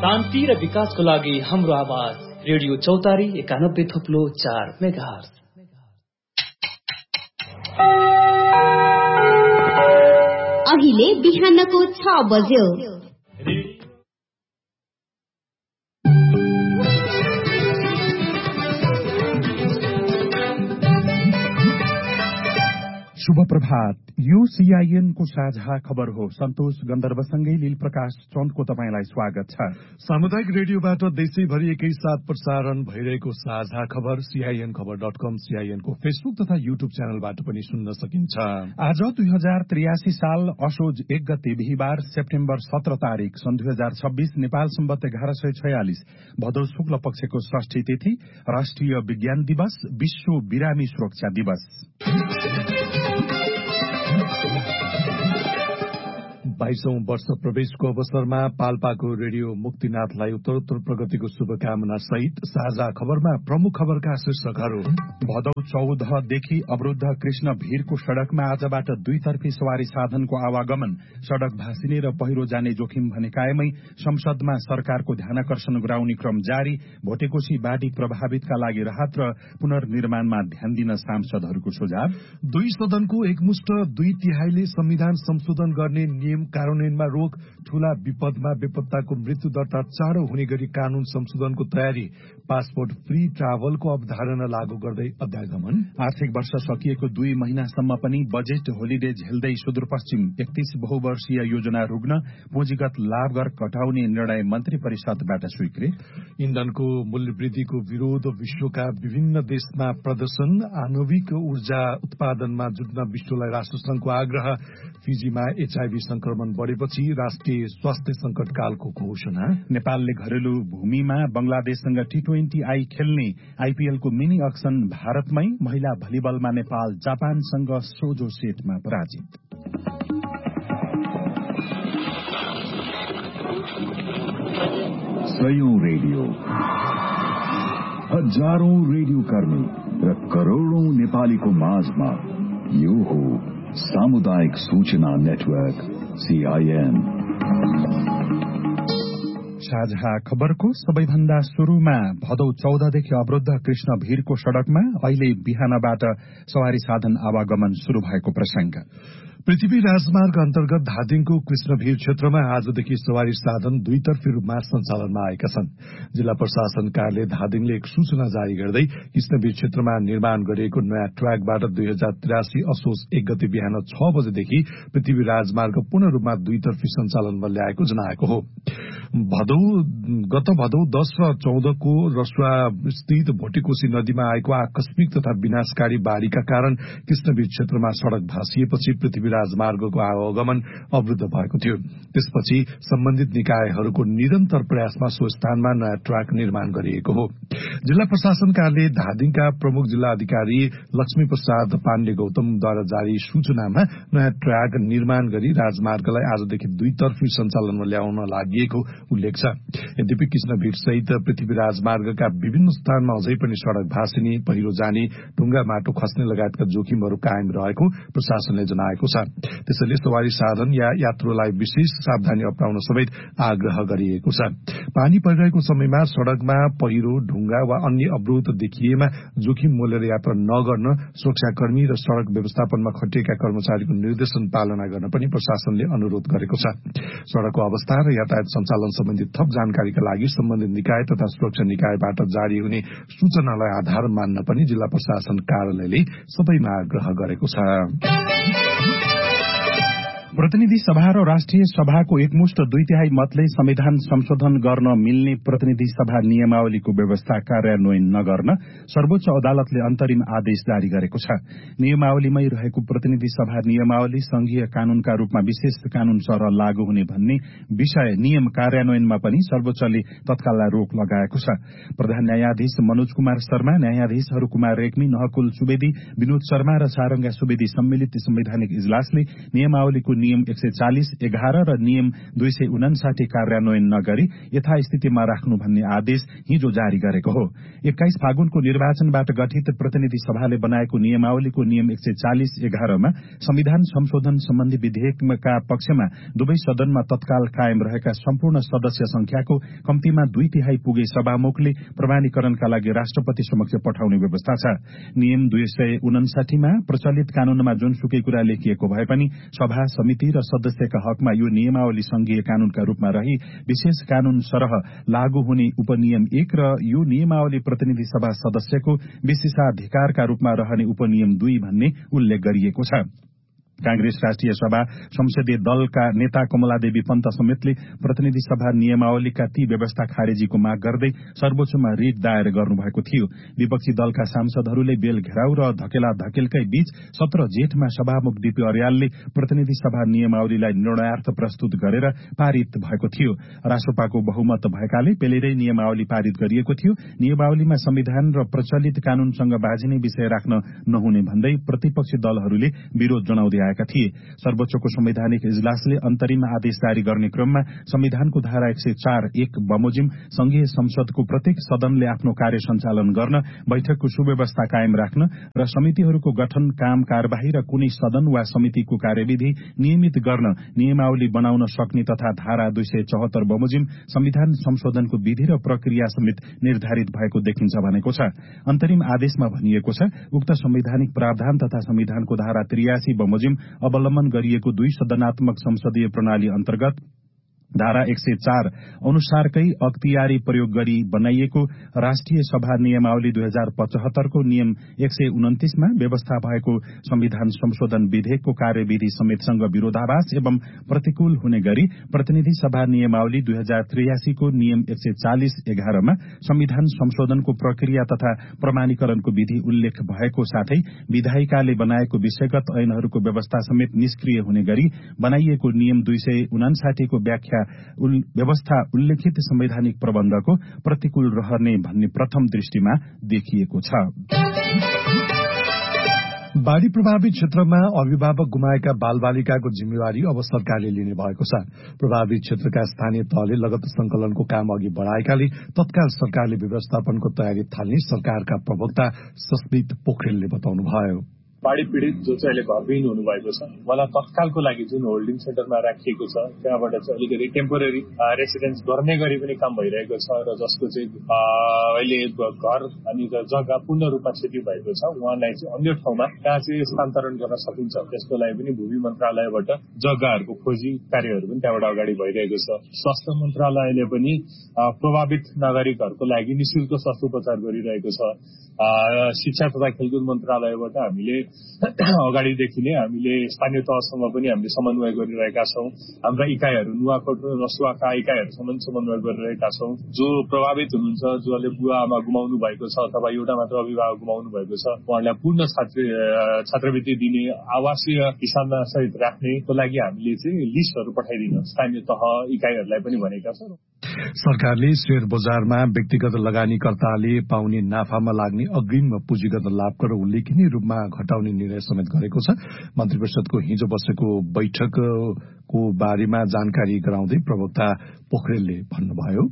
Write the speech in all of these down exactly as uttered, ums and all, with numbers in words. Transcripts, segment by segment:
शान्ति र विकासको लागि हाम्रो आवाज रेडियो चौतारी एकानब्बे थुप्लो चार मेगाहर्ज। अहिले बिहानको छ बज्यो। शुभ प्रभात। यो सीआईएन को साझा खबर हो। सन्तोष गन्धर्वसँगै लील प्रकाश चन्दको तपाईंलाई स्वागत छ। सामुदायिक रेडियोबाट देशैभरि एकैसाथ प्रसारण भइरहेको साझा खबर सीआईएन खबर डट कम, सीआईएन को फेसबुक तथा युट्युब च्यानलबाट पनि सुन्न सकिन्छ। आज दुई हजार त्रियासी साल असोज एक गते बिहिबार सेप्टेम्बर सत्र तारीक सन् दुई हजार छब्बीस नेपाल सम्बत एघार सय छयालिस भदौ शुक्ल पक्षको षष्ठी तिथि। राष्ट्रिय विज्ञान दिवस, विश्व बिरामी सुरक्षा दिवस। बाइसौं वर्ष प्रवेशको अवसरमा पाल्पाको रेडियो मुक्तिनाथलाई उत्तरोत्तर प्रगतिको शुभकामना सहित साझा खबरमा प्रमुख खबरका शीर्षकहरू। भदौ चौधदेखि अवरुद्ध कृष्ण भीरको सड़कमा आजबाट दुईतर्फी सवारी साधनको आवागमन। सड़क भासिने र पहिरो जाने जोखिम भने कायमै। संसदमा सरकारको ध्यानाकर्षण गराउने क्रम जारी। भोटेकोशी बाढ़ी प्रभावितका लागि राहत र पुनर्निर्माणमा ध्यान दिन सांसदहरूको सुझाव। दुई सदनको एकमुष्ट दुई तिहाईले संविधान संशोधन गर्ने नियम कार्यान्वयनमा रोक। ठूला विपदमा बेपत्ताको मृत्यु दर्ता चाँडो हुने गरी कानून संशोधनको तयारी। पासपोर्ट फ्री ट्राभलको अवधारणा लागू गर्दै अध्यागमन। आर्थिक वर्ष सकिएको दुई महिनासम्म पनि बजेट होलिडे झेल्दै सुदूरपश्चिम एकतीस बहुवर्षीय योजना रुग्न। पुँजीगत लाभ कर घटाउने निर्णय मन्त्री परिषदबाट स्वीकृत। इन्धनको मूल्य वृद्धिको विरोध। विश्वका विभिन्न देशमा प्रदर्शन। आणविक ऊर्जा उत्पादनमा जुट्न विश्वलाई राष्ट्रसंघको आग्रह। फिजीमा एचआईभी संक्रमण बढ़ेपछि राष्ट्रिय स्वास्थ्य संकटकालको घोषणा। नेपालले घरेलु भूमिमा बंगलादेशसँग टी ट्वेन्टी आई खेल्ने आईपीएलको मिनी अक्सन भारतमै। महिला भलिबलमा नेपाल जापानसँग सोझो सेटमा पराजित। सयौं रेडियो, हजारौं रेडियो कर्मी र करोड़ौं नेपालीको माझमा यो हो सामुदायिक सूचना नेटवर्क सीआईएन। साझा खबरको सबैभन्दा शुरूमा भदौ चौधदेखि अवरुद्ध कृष्ण भीरको सड़कमा अहिले बिहानबाट सवारी साधन आवागमन शुरू भएको प्रसंग। पृथ्वी राजमार्ग अन्तर्गत धादिङको कृष्णभीर क्षेत्रमा आजदेखि सवारी साधन दुईतर्फी रूपमा सञ्चालनमा आएका छन्। जिल्ला प्रशासन कार्यालय धादिङले एक सूचना जारी गर्दै कृष्णभीर क्षेत्रमा निर्माण गरिएको नयाँ ट्र्याकबाट दुई हजार त्रियासी असोज एक गते बिहान छ बजेदेखि पृथ्वी राजमार्ग पूर्ण रूपमा दुईतर्फी सञ्चालनमा ल्याएको जनाएको हो। भदौ गत भदौ दश र चौधको रसुवा स्थित भोटेकोशी नदीमा आएको आकस्मिक तथा विनाशकारी बाढ़ीका कारण कृष्णभीर क्षेत्रमा सड़क भासिएपछि पृथ्वी राजमार्गको आवागमन अवरुद्ध भएको थियो। त्यसपछि सम्बन्धित निकायहरूको निरन्तर प्रयासमा सो स्थानमा नयाँ ट्र्याक निर्माण गरिएको हो। जिल्ला प्रशासन कार्यालय धादिङका प्रमुख जिल्ला अधिकारी लक्ष्मी प्रसाद पाण्डे गौतमद्वारा जारी सूचनामा नयाँ ट्र्याक निर्माण गरी राजमार्गलाई आजदेखि दुईतर्फी सञ्चालनमा ल्याउन लागि उल्लेख छ। यद्यपि कृष्णभीर सहित पृथ्वी राजमार्गका विभिन्न स्थानमा अझै पनि सड़क भासिने, पहिरो जाने, ढुङ्गा माटो खस्ने लगायतका जोखिमहरू कायम रहेको प्रशासनले जनाएको छ। त्यसैले सवारी साधन या यात्रुलाई विशेष सावधानी अपनाउन समेत आग्रह गरिएको छ। पानी परिरहेको समयमा सड़कमा पहिरो, ढुङ्गा वा अन्य अवरोध देखिएमा जोखिम मोलेर यात्रा नगर्न सुरक्षाकर्मी र सड़क व्यवस्थापनमा खटिएका कर्मचारीको निर्देशन पालना गर्न पनि प्रशासनले अनुरोध गरेको छ। सड़कको अवस्था र यातायात सञ्चालन सम्बन्धी थप जानकारीका लागि सम्बन्धित निकाय तथा सुरक्षा निकायबाट जारी हुने सूचनालाई आधार मान्न पनि जिल्ला प्रशासन कार्यालयले सबैमा आग्रह गरेको छ। प्रतिनिधि सभा र राष्ट्रिय सभाको एकमुष्ट दुई तिहाई मतले संविधान संशोधन गर्न मिल्ने प्रतिनिधि सभा नियमावलीको व्यवस्था कार्यान्वयन नगर्न सर्वोच्च अदालतले अन्तरिम आदेश जारी गरेको छ। नियमावलीमै रहेको प्रतिनिधि सभा नियमावली संघीय कानूनका रूपमा विशेष कानून सरह लागू हुने भन्ने विषय नियम कार्यान्वयनमा पनि सर्वोच्चले तत्काललाई रोक लगाएको छ। प्रधान न्यायाधीश मनोज कुमार शर्मा, न्यायाधीशहरू कुमार रेग्मी, नहकुल सुवेदी, विनोद शर्मा र सारंगा सुवेदी सम्मिलित संवैधानिक इजलासले नियमावलीको नियम एक सय चालिस एघार र नियम दुई सय उनासाठी कार्यान्वयन नगरी यथास्थितिमा राख्नु भन्ने आदेश हिजो जारी गरेको हो। एक्काइस फागुनको निर्वाचनबाट गठित प्रतिनिधि सभाले बनाएको नियमावलीको नियम एक सय चालिस एघारमा संविधान संशोधन सम्बन्धी विधेयकका पक्षमा दुवै सदनमा तत्काल कायम रहेका सम्पूर्ण सदस्य संख्याको कम्तीमा दुई तिहाई पुगे सभामुखले प्रमाणीकरणका लागि राष्ट्रपति समक्ष पठाउने व्यवस्था छ। नियम दुई सय उनासाठीमा प्रचलित कानूनमा जुनसुकै कुरा लेखिएको भए पनि सभा समिति र सदस्यका हकमा यो नियमावली संघीय कानूनका रूपमा रही विशेष कानून सरह लागू हुने उपनियम एक र यो नियमावली प्रतिनिधि सभा सदस्यको विशेषाधिकारका रूपमा रहने उपनियम दुई भन्ने उल्लेख गरिएको छ। कांग्रेस राष्ट्रिय सभा संसदीय दलका नेता कमलादेवी पन्त समेतले प्रतिनिधि सभा नियमावलीका ती व्यवस्था खारेजीको माग गर्दै सर्वोच्चमा रिट दायर गर्नुभएको थियो। विपक्षी दलका सांसदहरूले बेल घेराउ र धकेला धकेलकै बीच सत्र जेठमा सभामुख डीपी अर्यालले प्रतिनिधि सभा नियमावलीलाई निर्णयार्थ प्रस्तुत गरेर पारित भएको थियो। रासोपाको बहुमत भएकाले पेलेरै नियमावली पारित गरिएको थियो। नियमावलीमा संविधान र प्रचलित कानूनसँग बाझिने विषय राख्न नहुने भन्दै प्रतिपक्षी दलहरूले विरोध जनाउँदै आएका थिए। सर्वोच्चको संवैधानिक इजलासले अन्तरिम आदेश जारी गर्ने क्रममा संविधानको धारा एक सय चार एक बमोजिम संघीय संसदको प्रत्येक सदनले आफ्नो कार्य सञ्चालन गर्न, बैठकको सुव्यवस्था कायम राख्न र समितिहरूको गठन, काम कार्यवाही र कुनै सदन वा समितिको कार्यविधि नियमित गर्न नियमावली बनाउन सक्ने तथा धारा दुई सय चौहत्तर बमोजिम संविधान संशोधनको विधि र प्रक्रिया समेत निर्धारित भएको देखिन्छ भनेको छ। अन्तरिम आदेशमा भनिएको छ, उक्त संवैधानिक प्रावधान तथा संविधानको धारा त्रियासी बमोजिम अवलम्बन गरिएको दुई सदनात्मक संसदीय प्रणाली अन्तर्गत धारा एक सय चार अनुसारकै अख्तियारी प्रयोग गरी बनाइएको राष्ट्रिय सभा नियमावली दुई हजार पचहत्तरको नियम एक सय उन्तिसमा व्यवस्था भएको संविधान संशोधन विधेयकको कार्यविधि समेतसँग विरोधाभास एवं प्रतिकूल हुने गरी प्रतिनिधि सभा नियमावली दुई हजार त्रियासीको नियम एक सय चालिस एघारमा संविधान संशोधनको प्रक्रिया तथा प्रमाणीकरणको विधि उल्लेख भएको साथै विधायिकाले बनाएको विषयगत ऐनहरूको व्यवस्था समेत निष्क्रिय हुने गरी बनाइएको नियम दुई सय उनासाठीको व्याख्या व्यवस्था उल्लेखित संवैधानिक प्रबन्धको प्रतिकूल रहने भन्ने प्रथम दृष्टिमा देखिएको छ। बाढ़ी प्रभावित क्षेत्रमा अभिभावक गुमाएका बालबालिकाको जिम्मेवारी अब सरकारले लिने भएको छ। प्रभावित क्षेत्रका स्थानीय तहले लगत संकलनको काम अघि बढ़ाएकाले तत्काल सरकारले व्यवस्थापनको तयारी थाल्ने सरकारका प्रवक्ता सस्मित पोखरेलले बताउनुभयो। बाढ़ी पीड़ित जो चाहिँ अहिले घरविहीन हुनुभएको छ, मलाई तत्कालको लागि जुन होल्डिङ सेन्टरमा राखिएको छ त्यहाँबाट चाहिँ अलिकति टेम्पोरेरी रेसिडेन्स गर्ने गरी पनि काम भइरहेको छ र जसको चाहिँ अहिले घर अनि जग्गा पूर्ण रूपमा क्षति भएको छ उहाँलाई चाहिँ अन्य ठाउँमा त्यहाँ चाहिँ स्थानान्तरण गर्न सकिन्छ। त्यसको लागि पनि भूमि मन्त्रालयबाट जग्गाहरूको खोजी कार्यहरू पनि त्यहाँबाट अगाडि भइरहेको छ। स्वास्थ्य मन्त्रालयले पनि प्रभावित नागरिकहरूको लागि निशुल्क स्वास्थ्य उपचार गरिरहेको छ। शिक्षा तथा खेलकुद मन्त्रालयबाट हामीले अगाडिदेखि नै हामीले स्थानीय तहसँग पनि हामीले समन्वय गरिरहेका छौं। हाम्रा इकाइहरू नुवाकोट र रसुवाका इकाइहरूसँग समन्वय गरिरहेका छौं। जो प्रभावित हुनुहुन्छ, जसले बुवा आमा गुमाउनु भएको छ अथवा एउटा मात्र अभिभावक गुमाउनु भएको छ उहाँलाई पूर्ण छात्र छात्रवृत्ति दिने, आवासीय हिसाबमा सहित राख्नेको लागि हामीले चाहिँ लिस्टहरू पठाइदिन स्थानीय तह इकाइहरूलाई पनि भनेका छौं। सरकारले शेयर बजारमा व्यक्तिगत लगानीकर्ताले पाउने नाफामा लाग्ने अग्रिम पुँजीगत लाभकर उल्लेखनीय रूपमा घटाउने निर्णय समेत गरेको छ। मन्त्री परिषदको हिजो बसेको बैठकको बारेमा जानकारी गराउँदै प्रवक्ता पोखरेलले भन्नुभयो,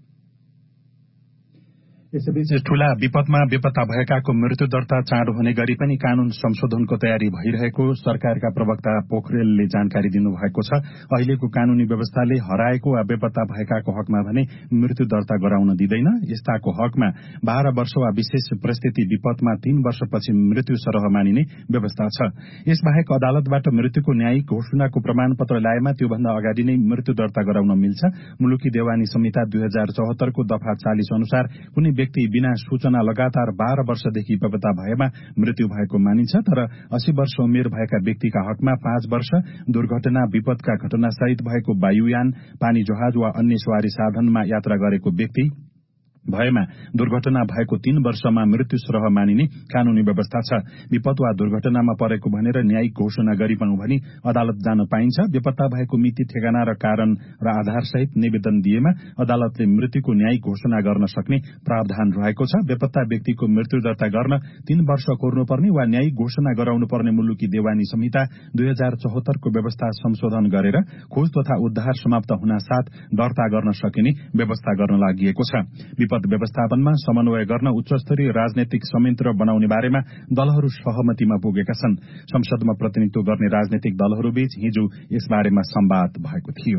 यसैबीच ठूला विपदमा बेपत्ता भएकाको मृत्यु दर्ता चाँडो हुने गरी पनि कानून संशोधनको तयारी भइरहेको सरकारका प्रवक्ता पोखरेलले जानकारी दिनुभएको छ। अहिलेको कानूनी व्यवस्थाले हराएको वा बेपत्ता भएकाको हकमा भने मृत्यु दर्ता गराउन दिँदैन। यस्ताको हकमा बाह्र वर्ष वा विशेष परिस्थिति विपदमा तीन वर्षपछि मृत्यु सरह मानिने व्यवस्था छ। यसबाहेक अदालतबाट मृत्युको न्यायिक घोषणाको प्रमाणपत्र ल्याएमा त्योभन्दा अगाडि नै मृत्यु दर्ता गराउन मिल्छ। मुलुकी देवानी संहिता दुई हजार चौहत्तरको दफा चालिस अनुसार कुनै व्यक्ति बिना सूचना लगातार बाह्र वर्षदेखि बेपत्ता भएमा मृत्यु भएको मानिन्छ। तर अस्सी वर्ष उमेर भएका व्यक्तिका हकमा पाँच वर्ष, दुर्घटना विपदका घटनासहित भएको वायुयान, पानी जहाज वा अन्य सवारी साधनमा यात्रा गरेको व्यक्ति, भएमा दुर्घटना भएको तीन वर्षमा मृत्यु सरह मानिने कानूनी व्यवस्था छ। विपद वा दुर्घटनामा परेको भनेर न्यायिक घोषणा गरिपाउँ भनी अदालत जान पाइन्छ। बेपत्ता भएको मिति, ठेगाना र कारण र आधारसहित निवेदन दिएमा अदालतले मृत्युको न्यायिक घोषणा गर्न सक्ने प्रावधान रहेको छ। बेपत्ता व्यक्तिको मृत्यु दर्ता गर्न तीन वर्ष कोर्नुपर्ने वा न्यायिक घोषणा गराउनुपर्ने मुलुकी देवानी संहिता दुई हजार चौहत्तरको व्यवस्था संशोधन गरेर खोज तथा उद्धार समाप्त हुना साथ दर्ता गर्न सकिने व्यवस्था गर्न लागि छ। विपद व्यवस्थापनमा समन्वय गर्न उच्चस्तरीय राजनैतिक संयन्त्र बनाउने बारेमा दलहरू सहमतिमा पुगेका छन्। संसदमा प्रतिनिधित्व गर्ने राजनैतिक दलहरूबीच हिजो यस बारेमा संवाद भएको थियो।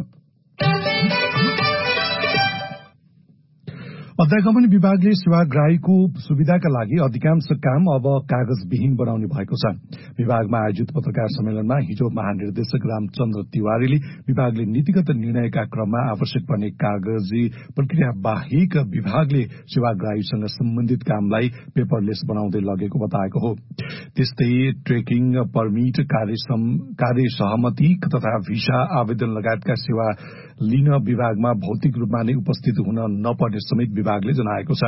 अध्यागमन विभागले सेवाग्राहीको सुविधाका लागि अधिकांश काम अब कागजविहीन बनाउने भएको छ। विभागमा आयोजित पत्रकार सम्मेलनमा हिजो महानिर्देशक रामचन्द्र तिवारीले विभागले नीतिगत निर्णयका क्रममा आवश्यक पर्ने कागजी प्रक्रिया बाहेक विभागले सेवाग्राहीसँग सम्बन्धित कामलाई पेपरलेस बनाउँदै लगेको बताएको हो। त्यस्तै ट्रेकिङ, पर्मिट, कार्य सहमति तथा भिसा आवेदन लगायतका सेवा लिन विभागमा भौतिक रूपमा नै उपस्थित हुन नपर्ने समेत विभागले जनाएको छ।